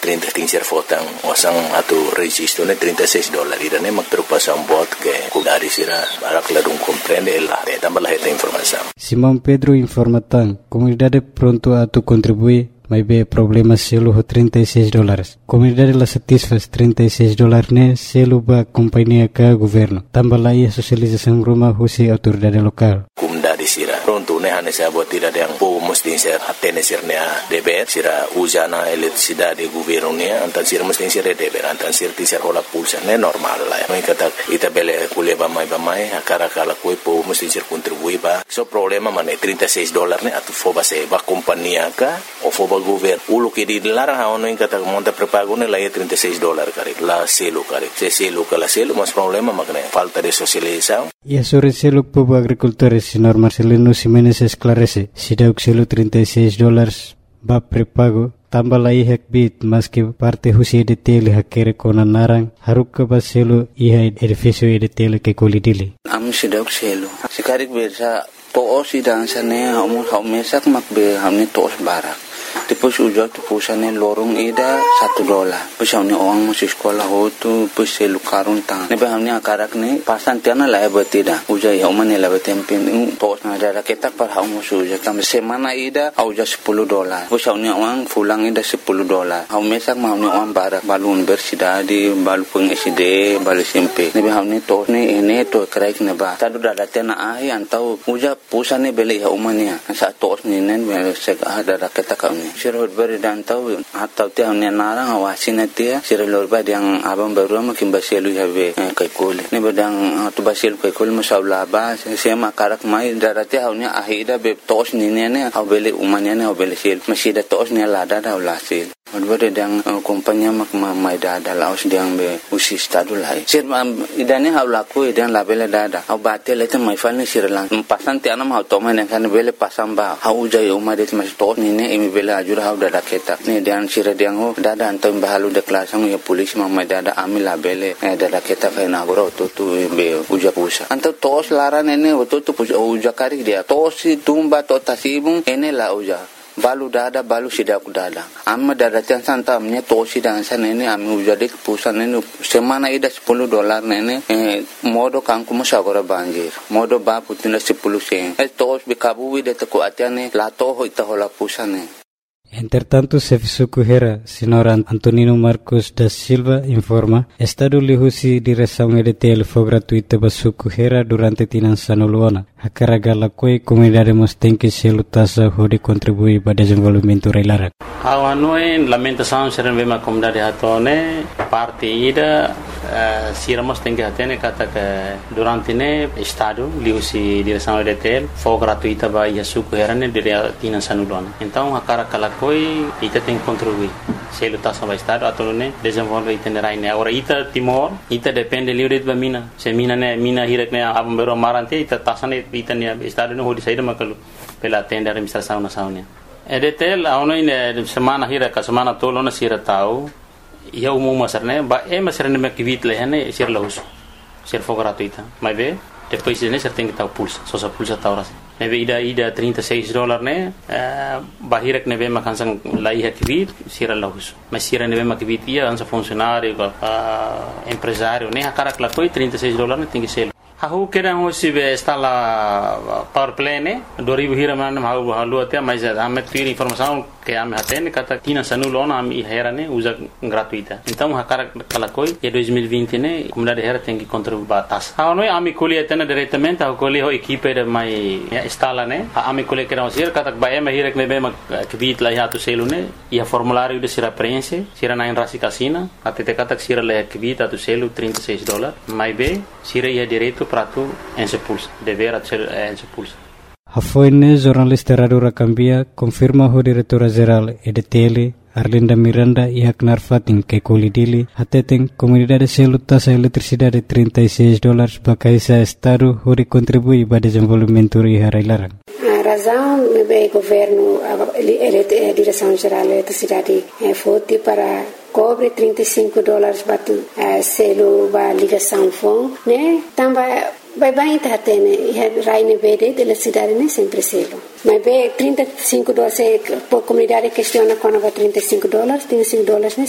30 tem ser fotang wasang atu registro ne $36 ira ne magtrupa sa bot que kudari sira para claro compreende ela tambah lah esta informação. Simão Pedro informa tan comunidade pronto a tu contribuir mas be problema selo ho $36. Comunidade la satisfaz $36 ne selo ba companhia ka governo. Tambah lagi sosialisasi rumah husi autoridade lokal. Comunidade sira pronto ne hane sa bot ira yang po mesti ser atene sir ne deber sira usana eletricidade governo ne antan sira mesti sir deber antan sir tisar ola pulsa ne normal la. Mai kata ita bele kuleba mai akara kala koi po mesti sir contribui ba. So problema mane $36 ne atu foba se ba companhia ka o foba governo ulo que dilarang hao no kata monta prepago ne la $36 kare la selo kare se selo kala selo mas problema makne falta de socialização. E sobre selo povo agricultores senhor Marcelino Ximenes esclarece se deu selo $36 ba prepago tambah lagi hekbit mas que parte husi de tele hakere kona narang haruka ba selo iha edifício de tele que colidili am se deu selo sekarik bersa to sidang sane hamu mesak makbe hamne tos barak. Depois ujar tu pusane lorong ida $1. Pesau ni orang masih sekolah tu pese lukarun tang. Nebe hamni akarak ni pasan tiana lah betida. Ujar ya umane lah betempin. Tos na ada ketak par hau musuh ujar kami semana ida ujar $10. Pesau ni orang fulang ida $10. Hau mesak mau ni orang barak balun bersida di balu pengeside balu SMP. Nebe hamni tos ni ini tu kerak neba. Tadu dah tiana ahi antau ujar pusane beli ya umane. Saat tos ni nen sek ada ketak Sirot beri dan tahu atau tiang ni narang awasin dia sirot beri yang abang baru makin basilu habe kaikul ni bedang tu basilu kaikul masalah bah saya makarak mai darati haunya ahida be tos ni au beli umanya au beli sil masih ada tos ni lada dah ulasil Odbere dang kompanya mak mai dada laos diang be usi stadu lai. Sir idane hau laku idan labele dada. Hau bate lete mai falni sirlang. Pasan ti anam hau toma ne kan bele pasam ba. Hau jai umadet mas to ni ne imi bele ajur hau dada keta. Ni dan sir diang ho dada antam bahalu de klasang ya polisi mai dada ami labele dada keta kai na goro to be uja pusa. Antam tos laran ene to uja kari dia. Tosi tumba to tasibung ene la uja. Balu dada balu sidak dada amma dada tiang santa amnya tosi dan sana ini ami ujadik pusan ini semana ida $10 nene modo kangku musagora banjir modo ba putina 10 sen tos bikabu ida teku atiane lato ho ita hola pusane. Entretanto, Serviço Correia, senhor Antonino Marcos da Silva informa, Estado lihusi direção EDTL foi gratuita para Correia durante Tinançano Luana. A carga lakoi comunidade mostém que se lutassa pode contribuir para o desenvolvimento reilara. A noi lamentação ser uma comunidade hatone parte ida siramos tem que atene kata que durante ne Estado lihusi direção EDTL foi gratuita para Correia ne dire Tinançano Luana. Então a carga koi ita tem contribuir se lutassa para Estado atau ne desenvolve itinerai ne ora ita Timor ita depende livre de mina se mina hirak ne abam bero marante ita tasane ita ne Estado ne hodi saída makalu pela tenda administração nacional EDTL auno ine semana hirak semana tolo na sira tau ia umum masarne ba masarne me kivit le ne sir laus sir fo gratuita mas be depois ne ser tem que tau pulsa só sa pulsa tau ras nebe ida $36 ne bahirak nebe makansang lai hakivit sira laus mas sira nebe makivit ia ansa funcionário empresário ne hakarak la koi $36 ne tem que ser Hahu kerang ho sibe stala power plane 2000 hiraman halu atia mas ame tiri informação que ame atene kata Tinançano Luana ame herane usa gratuita então hakara kalakoi e 2020 ne comunidade hera tem que contribuir batas ha no ame colhe atene diretamente ha colhe ho equipe de mai stala ne ame colhe kerang sir kata ba ame hirak ne be kvit la hatu selune e formulário de sira preenche sira na rasi casina até kata sira la kvit atu selu $36 mai be sira ia direito prato expulsa deverá ser expulsa. A foine jornalista Radura Cambia confirma o diretora-geral EDTL Arlinda Miranda e Aknar Fatin que colidili até tem comunidade se lutasse a eletricidade $36 para cada estado onde contribui para o desenvolvimento e a reilara. A razão do governo a direção-geral da eletricidade foi para cobre $35 para selo para ligação fone, né? Também vai tá tendo raine verde de eletricidade né sempre selo. Mas be $35 por comunidade questiona quando vai $35 né